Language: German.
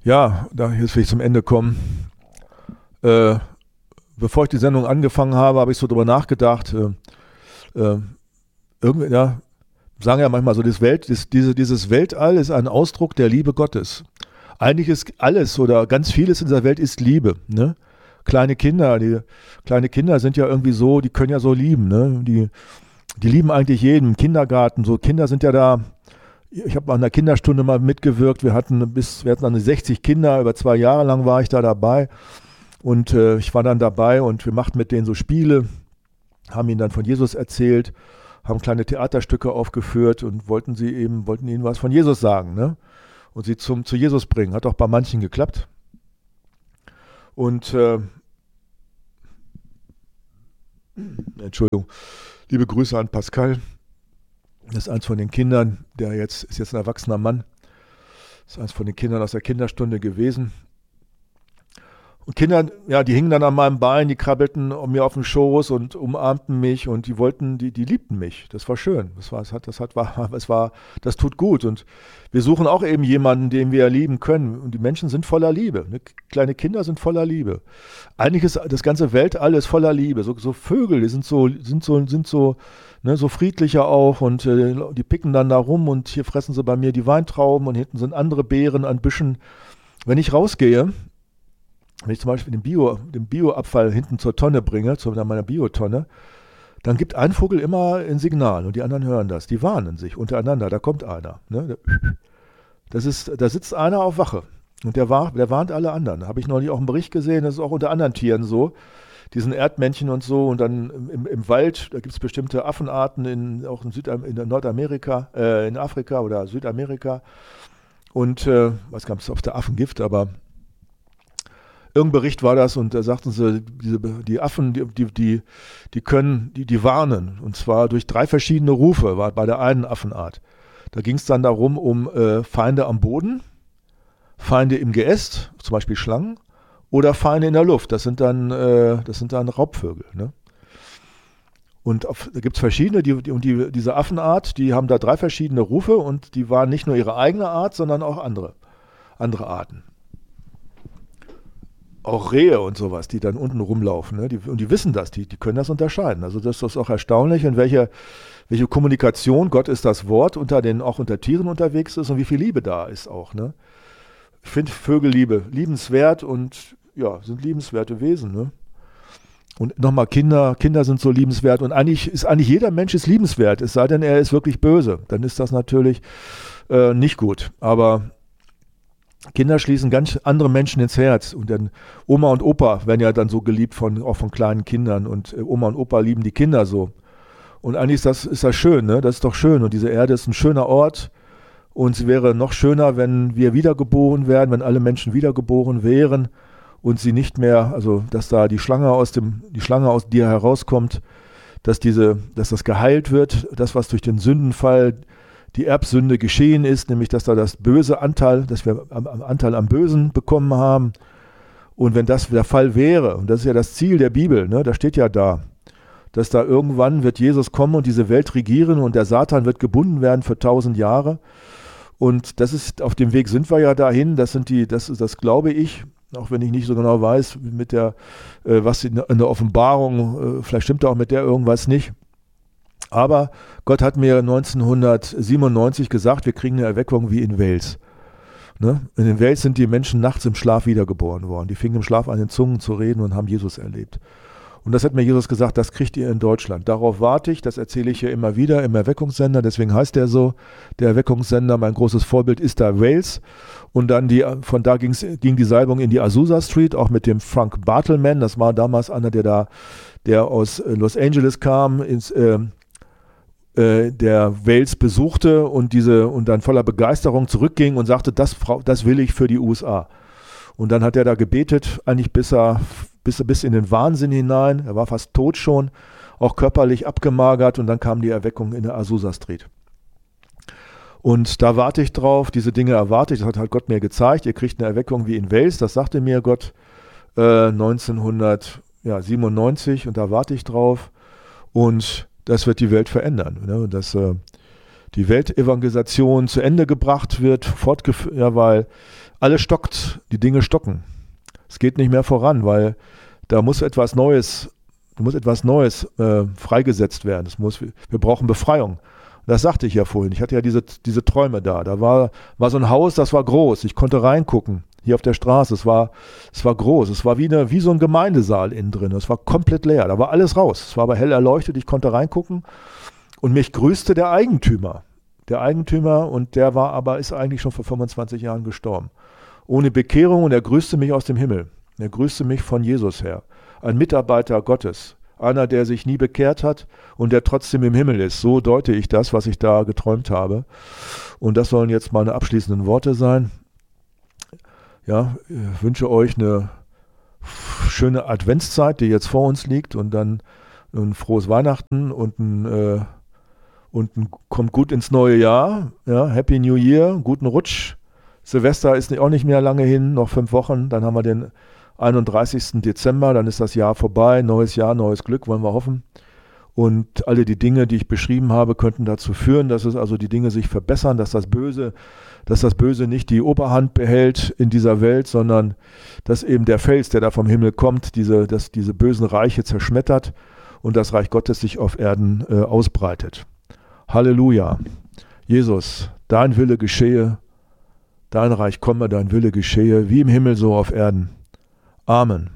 Ja, jetzt will ich zum Ende kommen. Äh, Bevor ich die Sendung angefangen habe, habe ich so drüber nachgedacht. Äh, irgendwie, ja, sagen ja manchmal so, dieses Weltall ist ein Ausdruck der Liebe Gottes. Eigentlich ist alles oder ganz vieles in dieser Welt ist Liebe. Ne? Kleine Kinder sind ja irgendwie so, die können ja so lieben. Ne? Die lieben eigentlich jeden. Im Kindergarten, so Kinder sind ja da. Ich habe an der Kinderstunde mal mitgewirkt. Wir hatten dann 60 Kinder, über 2 Jahre lang war ich da dabei. Und ich war dann dabei und wir machten mit denen so Spiele, haben ihnen dann von Jesus erzählt, haben kleine Theaterstücke aufgeführt und wollten ihnen was von Jesus sagen, ne? Und sie zu Jesus bringen. Hat auch bei manchen geklappt. Und Entschuldigung, liebe Grüße an Pascal. Das ist eins von den Kindern, ist jetzt ein erwachsener Mann. Das ist eins von den Kindern aus der Kinderstunde gewesen. Und Kinder, ja, die hingen dann an meinem Bein, die krabbelten mir auf den Schoß und umarmten mich und die liebten mich. Das war schön. Das tut gut. Und wir suchen auch eben jemanden, den wir lieben können. Und die Menschen sind voller Liebe. Ne? Kleine Kinder sind voller Liebe. Eigentlich ist das ganze Weltall ist voller Liebe. So Vögel, die sind so, ne, so friedlicher auch und die picken dann da rum und hier fressen sie bei mir die Weintrauben und hinten sind andere Beeren an Büschen. Wenn ich rausgehe, wenn ich zum Beispiel den Bioabfall hinten zur Tonne bringe, zu meiner Biotonne, dann gibt ein Vogel immer ein Signal und die anderen hören das. Die warnen sich untereinander, da kommt einer. Ne? Da sitzt einer auf Wache und der warnt alle anderen. Da habe ich neulich auch einen Bericht gesehen, das ist auch unter anderen Tieren so, diesen Erdmännchen und so und dann im Wald, da gibt es bestimmte Affenarten auch in Nordamerika, in Afrika oder Südamerika und weiß gar nicht, ob es der Affengift, aber irgendein Bericht war das und da sagten sie, die Affen, die warnen und zwar durch 3 verschiedene Rufe war bei der einen Affenart. Da ging es dann darum, um Feinde am Boden, Feinde im Geäst, zum Beispiel Schlangen, oder Feinde in der Luft. Das sind dann Raubvögel. Ne? Und da gibt es verschiedene, diese Affenart, die haben da 3 verschiedene Rufe und die waren nicht nur ihre eigene Art, sondern auch andere Arten. Auch Rehe und sowas, die dann unten rumlaufen. Ne? Die wissen das, die können das unterscheiden. Also das ist auch erstaunlich, in welche Kommunikation, Gott ist das Wort, auch unter Tieren unterwegs ist und wie viel Liebe da ist auch. Ne? Ich finde Vögel liebenswert und ja, sind liebenswerte Wesen. Ne? Und nochmal Kinder sind so liebenswert und eigentlich jeder Mensch ist liebenswert, es sei denn, er ist wirklich böse. Dann ist das natürlich nicht gut. Aber Kinder schließen ganz andere Menschen ins Herz und dann Oma und Opa werden ja dann so geliebt auch von kleinen Kindern und Oma und Opa lieben die Kinder so. Und eigentlich ist das schön, ne? Das ist doch schön und diese Erde ist ein schöner Ort und es wäre noch schöner, wenn wir wiedergeboren werden, wenn alle Menschen wiedergeboren wären und sie nicht mehr, also dass da die Schlange aus dir herauskommt, dass das geheilt wird, das was durch den Sündenfall die Erbsünde geschehen ist, nämlich dass da dass wir Anteil am Bösen bekommen haben. Und wenn das der Fall wäre, und das ist ja das Ziel der Bibel, ne, da steht ja da, dass da irgendwann wird Jesus kommen und diese Welt regieren und der Satan wird gebunden werden für 1000 Jahre. Und auf dem Weg sind wir ja dahin, das glaube ich, auch wenn ich nicht so genau weiß, was in der Offenbarung, vielleicht stimmt da auch mit der irgendwas nicht. Aber Gott hat mir 1997 gesagt, wir kriegen eine Erweckung wie in Wales. Ne? In den Wales sind die Menschen nachts im Schlaf wiedergeboren worden. Die fingen im Schlaf an, in Zungen zu reden und haben Jesus erlebt. Und das hat mir Jesus gesagt, das kriegt ihr in Deutschland. Darauf warte ich, das erzähle ich hier immer wieder im Erweckungssender, deswegen heißt der so, der Erweckungssender, mein großes Vorbild ist da Wales. Und dann von da ging die Salbung in die Azusa Street, auch mit dem Frank Bartleman, das war damals einer, der aus Los Angeles kam, der Wales besuchte und dann voller Begeisterung zurückging und sagte, das will ich für die USA. Und dann hat er da gebetet, eigentlich bis in den Wahnsinn hinein. Er war fast tot schon, auch körperlich abgemagert und dann kam die Erweckung in der Azusa Street. Und da warte ich drauf, diese Dinge erwarte ich, das hat halt Gott mir gezeigt, ihr kriegt eine Erweckung wie in Wales, das sagte mir Gott 1997 und da warte ich drauf und das wird die Welt verändern. Ne? die Weltevangelisation zu Ende gebracht wird, fortgeführt, ja, weil alles stockt, die Dinge stocken. Es geht nicht mehr voran, weil da muss etwas Neues freigesetzt werden. Wir brauchen Befreiung. Das sagte ich ja vorhin. Ich hatte ja diese Träume da. Da war so ein Haus, das war groß. Ich konnte reingucken. Hier auf der Straße. Es war groß. Es war wie so ein Gemeindesaal innen drin. Es war komplett leer. Da war alles raus. Es war aber hell erleuchtet. Ich konnte reingucken. Und mich grüßte der Eigentümer. Und der ist eigentlich schon vor 25 Jahren gestorben. Ohne Bekehrung, und er grüßte mich aus dem Himmel. Er grüßte mich von Jesus her. Ein Mitarbeiter Gottes. Einer, der sich nie bekehrt hat und der trotzdem im Himmel ist. So deute ich das, was ich da geträumt habe. Und das sollen jetzt meine abschließenden Worte sein. Ja, ich wünsche euch eine schöne Adventszeit, die jetzt vor uns liegt, und dann ein frohes Weihnachten und kommt gut ins neue Jahr. Ja, Happy New Year, guten Rutsch. Silvester ist auch nicht mehr lange hin, noch 5 Wochen. Dann haben wir den 31. Dezember, dann ist das Jahr vorbei. Neues Jahr, neues Glück, wollen wir hoffen. Und alle die Dinge, die ich beschrieben habe, könnten dazu führen, dass die Dinge sich verbessern, dass das Böse nicht die Oberhand behält in dieser Welt, sondern dass eben der Fels, der da vom Himmel kommt, diese bösen Reiche zerschmettert und das Reich Gottes sich auf Erden ausbreitet. Halleluja. Jesus, dein Wille geschehe, dein Reich komme, dein Wille geschehe, wie im Himmel so auf Erden. Amen.